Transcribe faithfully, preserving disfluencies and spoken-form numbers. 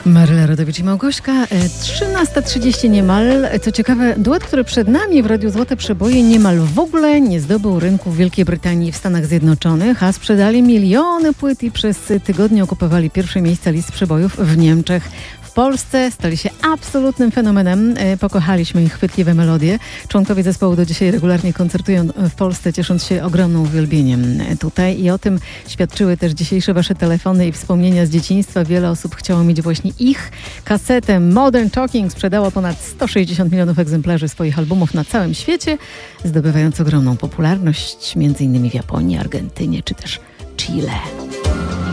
Maryla Rodowicz i Małgośka, trzynasta trzydzieści niemal. Co ciekawe, duet, który przed nami w Radiu Złote Przeboje niemal w ogóle nie zdobył rynku w Wielkiej Brytanii i w Stanach Zjednoczonych, a sprzedali miliony płyt i przez tygodnie okupowali pierwsze miejsca list przebojów w Niemczech. W Polsce stali się absolutnym fenomenem. Pokochaliśmy ich chwytliwe melodie. Członkowie zespołu do dzisiaj regularnie koncertują w Polsce, ciesząc się ogromnym uwielbieniem tutaj. I o tym świadczyły też dzisiejsze wasze telefony i wspomnienia z dzieciństwa. Wiele osób chciało mieć właśnie ich kasetę. Modern Talking sprzedało ponad sto sześćdziesiąt milionów egzemplarzy swoich albumów na całym świecie, zdobywając ogromną popularność między innymi w Japonii, Argentynie czy też Chile.